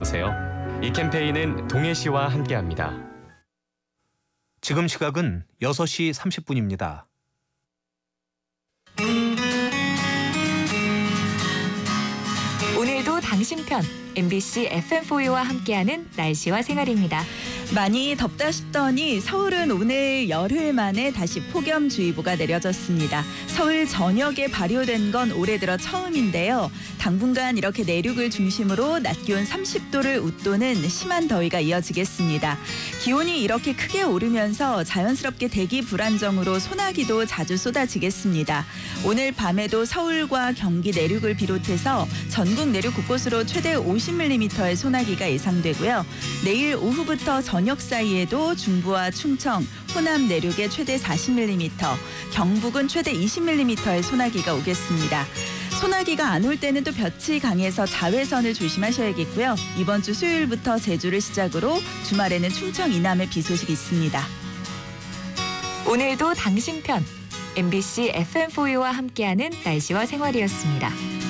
보세요. 이 캠페인은 동해시와 함께합니다. 지금 시각은 6시 30분입니다. 오늘도 당신 편 MBC FM4U와 함께하는 날씨와 생활입니다. 많이 덥다 싶더니 서울은 오늘 열흘 만에 다시 폭염주의보가 내려졌습니다. 서울 전역에 발효된 건 올해 들어 처음인데요. 당분간 이렇게 내륙을 중심으로 낮 기온 30도를 웃도는 심한 더위가 이어지겠습니다. 기온이 이렇게 크게 오르면서 자연스럽게 대기 불안정으로 소나기도 자주 쏟아지겠습니다. 오늘 밤에도 서울과 경기 내륙을 비롯해서 전국 내륙 곳곳으로 최대 50mm의 소나기가 예상되고요. 내일 오후부터 저녁 사이에도 중부와 충청, 호남 내륙에 최대 40mm, 경북은 최대 20mm의 소나기가 오겠습니다. 소나기가 안 올 때는 또 볕이 강해서 자외선을 조심하셔야겠고요. 이번 주 수요일부터 제주를 시작으로 주말에는 충청 이남에 비 소식이 있습니다. 오늘도 당신 편 MBC FM4U와 함께하는 날씨와 생활이었습니다.